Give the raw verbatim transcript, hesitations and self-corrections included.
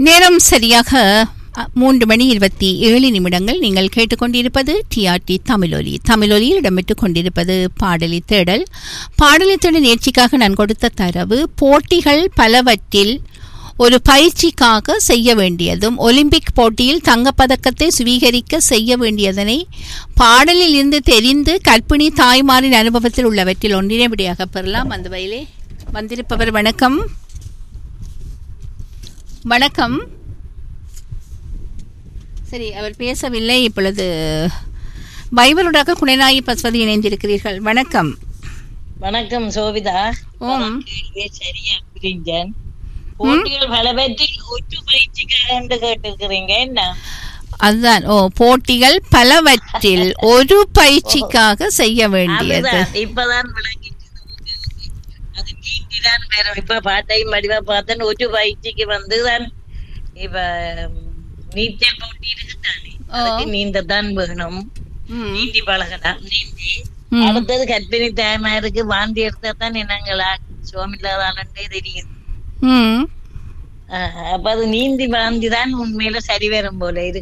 நேரம் சரியாக அ, மூன்று மணி இருபத்தி ஏழு நிமிடங்கள். நீங்கள் கேட்டுக்கொண்டிருப்பது டிஆர்டி தமிழொலி. தமிழொலியில் இடம்பெற்றுக் கொண்டிருப்பது பாடலி தேடல். பாடலி தேடல் நிகழ்ச்சிக்காக நான் கொடுத்த தரவு போட்டிகள் பலவற்றில் ஒரு பயிற்சிக்காக செய்ய வேண்டியதும் ஒலிம்பிக் போட்டியில் தங்கப்பதக்கத்தை சுவீகரிக்க செய்ய வேண்டியதனை பாடலில் இருந்து தெரிந்து கற்பிணி தாய்மாரின் அனுபவத்தில் உள்ளவற்றில் ஒன்றினை விடையாக பெறலாம். அந்த வகையிலே வந்திருப்பவர் வணக்கம். வணக்கம். சரி, அவர் பேசவில்லை. இப்பொழுது பைபிளுடாக குணநாயகி பசுவதி இணைந்திருக்கிறீர்கள். வணக்கம். வணக்கம் சோபிதா. ஓம். சரியா புரிஞ்சேன். போட்டிகள் பலவற்றில் ஒற்று பயிற்சிக்காக என்று கேட்டிருக்கிறீங்க என்ன? அதுதான். ஓ, போட்டிகள் பலவற்றில் ஒரு பயிற்சிக்காக செய்ய வேண்டியது. அதுதான் இப்பதான் விளங்கிட்டு அது நீட்டிதான் வேற. இப்ப பாட்டையும் வடிவா பார்த்தேன். ஒற்று பயிற்சிக்கு வந்துதான் இப்ப நீச்சல் போட்டி இருக்குதானே, அதுக்கு நீந்தத்தான் வேணும். நீந்தி பழகலாம். நீந்தி அடுத்தது கற்பிணி தாய்மாருக்கு வாந்தி எடுத்தா தான் என்னங்களா சோமில்லாதானே தெரியுது. அப்ப அது நீந்தி வாந்தி தான் உண்மையில சரி வரும் போல இருக்கு.